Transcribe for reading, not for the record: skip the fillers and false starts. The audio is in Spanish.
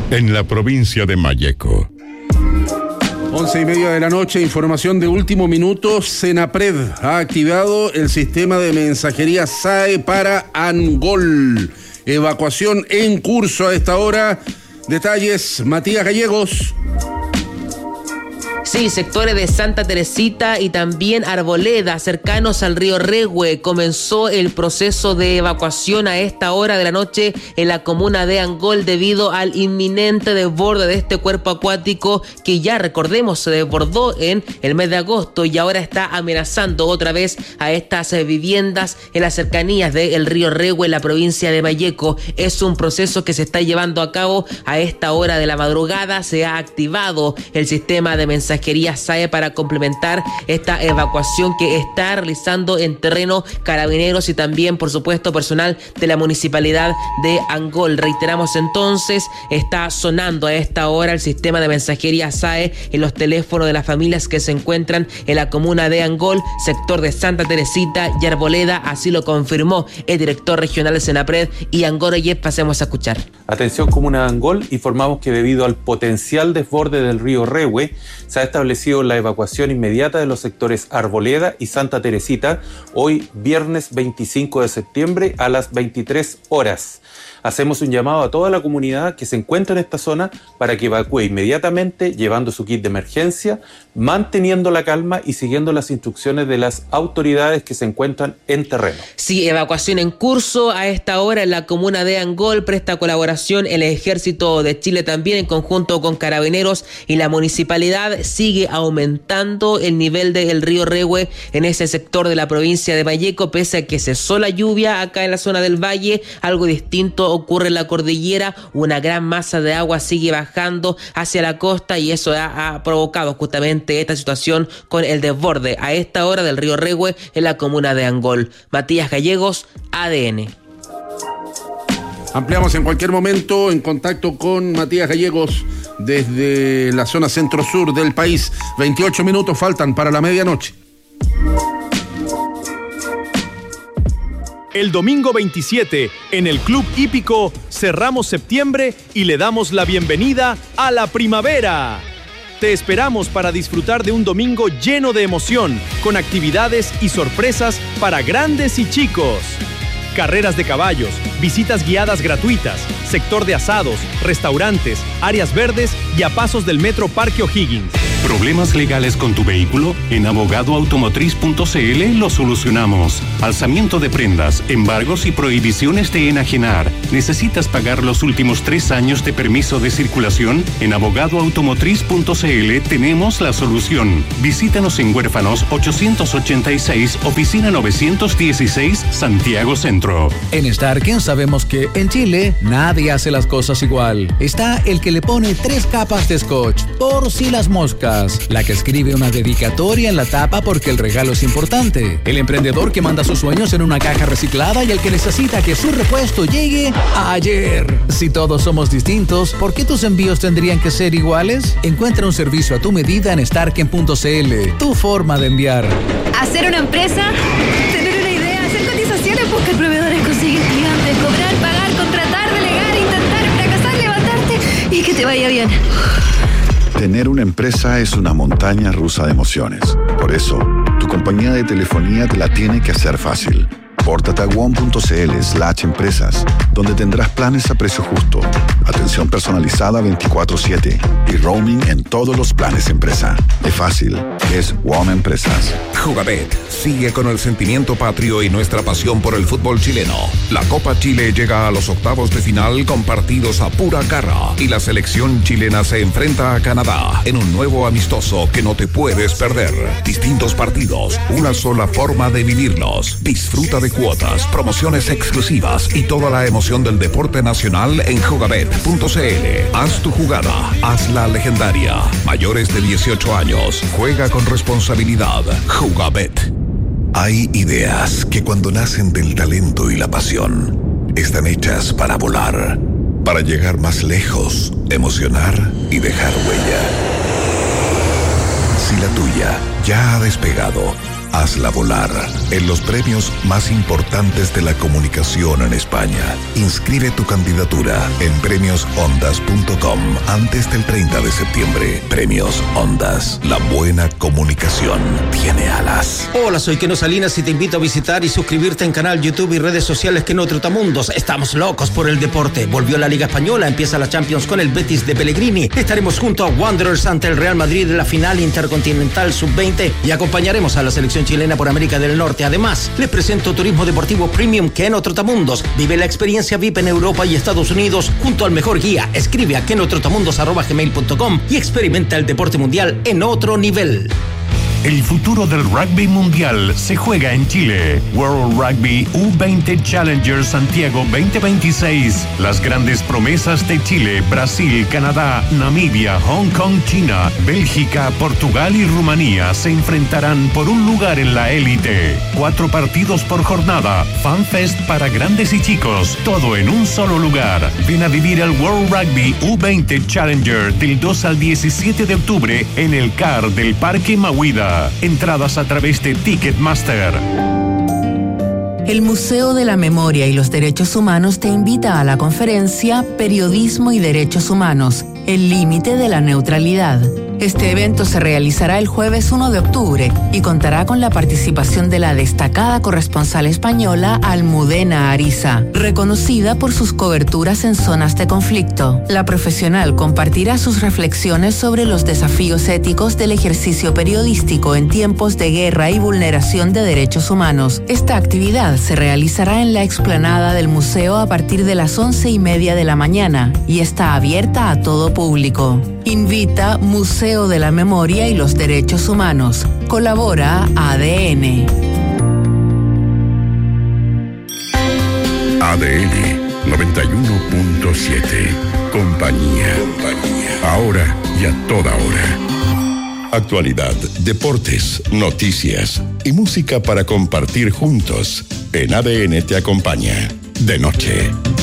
en la provincia de Malleco. 11:30 de la noche, información de último minuto. Senapred ha activado el sistema de mensajería SAE para Angol. Evacuación en curso a esta hora. Detalles, Matías Gallegos. Sí, sectores de Santa Teresita y también Arboleda, cercanos al río Rehue, comenzó el proceso de evacuación a esta hora de la noche en la comuna de Angol debido al inminente desborde de este cuerpo acuático que ya, recordemos, se desbordó en el mes de agosto y ahora está amenazando otra vez a estas viviendas en las cercanías del río Rehue en la provincia de Malleco. Es un proceso que se está llevando a cabo a esta hora de la madrugada. Se ha activado el sistema de mensajería SAE para complementar esta evacuación que está realizando en terreno Carabineros y también, por supuesto, personal de la municipalidad de Angol. Reiteramos entonces, está sonando a esta hora el sistema de mensajería SAE en los teléfonos de las familias que se encuentran en la comuna de Angol, sector de Santa Teresita y Arboleda. Así lo confirmó el director regional de Senapred y Angol. Y pasemos a escuchar. Atención, comuna de Angol, informamos que debido al potencial desborde del río Rehue, se ha establecido la evacuación inmediata de los sectores Arboleda y Santa Teresita hoy viernes 25 de septiembre a las 23 horas. Hacemos un llamado a toda la comunidad que se encuentra en esta zona para que evacúe inmediatamente llevando su kit de emergencia, manteniendo la calma y siguiendo las instrucciones de las autoridades que se encuentran en terreno. Sí, evacuación en curso a esta hora en la comuna de Angol. Presta colaboración el Ejército de Chile también en conjunto con Carabineros y la municipalidad. Sigue aumentando el nivel del río Rehue en ese sector de la provincia de Malleco, pese a que cesó la lluvia acá en la zona del valle. Algo distinto ocurre en la cordillera, una gran masa de agua sigue bajando hacia la costa y eso ha provocado justamente esta situación con el desborde a esta hora del río Rehue en la comuna de Angol. Matías Gallegos, ADN. Ampliamos en cualquier momento en contacto con Matías Gallegos desde la zona centro-sur del país. 28 minutos faltan para la medianoche. El domingo 27, en el Club Hípico, cerramos septiembre y le damos la bienvenida a la primavera. Te esperamos para disfrutar de un domingo lleno de emoción, con actividades y sorpresas para grandes y chicos. Carreras de caballos, visitas guiadas gratuitas, sector de asados, restaurantes, áreas verdes y a pasos del Metro Parque O'Higgins. ¿Problemas legales con tu vehículo? En abogadoautomotriz.cl lo solucionamos. Alzamiento de prendas, embargos y prohibiciones de enajenar. ¿Necesitas pagar los últimos 3 años de permiso de circulación? En abogadoautomotriz.cl tenemos la solución. Visítanos en Huérfanos 886, oficina 916, Santiago Centro. En Starken sabemos que en Chile nadie hace las cosas igual. Está el que le pone 3 capas de scotch, por si las moscas. La que escribe una dedicatoria en la tapa porque el regalo es importante. El emprendedor que manda sus sueños en una caja reciclada y el que necesita que su repuesto llegue ayer. Si todos somos distintos, ¿por qué tus envíos tendrían que ser iguales? Encuentra un servicio a tu medida en starken.cl. Tu forma de enviar. Hacer una empresa, tener una idea, hacer cotizaciones, buscar proveedores, conseguir clientes, cobrar, pagar, contratar, delegar, intentar, fracasar, levantarte y que te vaya bien. Tener una empresa es una montaña rusa de emociones. Por eso, tu compañía de telefonía te la tiene que hacer fácil. Pórtate a one.cl/empresas, donde tendrás planes a precio justo, atención personalizada 24/7 y roaming en todos los planes empresa. Es fácil, es One Empresas. Jugabet sigue con el sentimiento patrio y nuestra pasión por el fútbol chileno. La Copa Chile llega a los octavos de final con partidos a pura garra y la selección chilena se enfrenta a Canadá en un nuevo amistoso que no te puedes perder. Distintos partidos, una sola forma de vivirlos. Disfruta de cuotas, promociones exclusivas y toda la emoción del deporte nacional en jugabet.cl. Haz tu jugada, hazla legendaria. Mayores de 18 años, juega con responsabilidad. Jugabet. Hay ideas que cuando nacen del talento y la pasión, están hechas para volar, para llegar más lejos, emocionar y dejar huella. Si la tuya ya ha despegado, hazla volar en los premios más importantes de la comunicación en España. Inscribe tu candidatura en premiosondas.com antes del 30 de septiembre. Premios Ondas. La buena comunicación tiene alas. Hola, soy Keno Salinas y te invito a visitar y suscribirte en canal YouTube y redes sociales Keno Trotamundos. Estamos locos por el deporte. Volvió la Liga Española, empieza la Champions con el Betis de Pellegrini. Estaremos junto a Wanderers ante el Real Madrid en la final intercontinental sub-20 y acompañaremos a la selección chilena por América del Norte. Además, les presento Turismo Deportivo Premium Keno Trotamundos. Vive la experiencia VIP en Europa y Estados Unidos junto al mejor guía. Escribe a kenotrotamundos@gmail.com y experimenta el deporte mundial en otro nivel. El futuro del rugby mundial se juega en Chile. World Rugby U20 Challenger Santiago 2026. Las grandes promesas de Chile, Brasil, Canadá, Namibia, Hong Kong, China, Bélgica, Portugal y Rumanía se enfrentarán por un lugar en la élite. 4 partidos por jornada. FanFest para grandes y chicos. Todo en un solo lugar. Ven a vivir el World Rugby U20 Challenger del 2 al 17 de octubre en el CAR del Parque Mahuida. Entradas a través de Ticketmaster. El Museo de la Memoria y los Derechos Humanos te invita a la conferencia Periodismo y Derechos Humanos, el límite de la neutralidad. Este evento se realizará el jueves 1 de octubre y contará con la participación de la destacada corresponsal española Almudena Ariza, reconocida por sus coberturas en zonas de conflicto. La profesional compartirá sus reflexiones sobre los desafíos éticos del ejercicio periodístico en tiempos de guerra y vulneración de derechos humanos. Esta actividad se realizará en la explanada del museo a partir de las 11:30 de la mañana y está abierta a todo público. Invita Museo de la Memoria y los Derechos Humanos. Colabora ADN. ADN 91.7. Compañía. Ahora y a toda hora. Actualidad, deportes, noticias y música para compartir juntos. En ADN te acompaña de noche.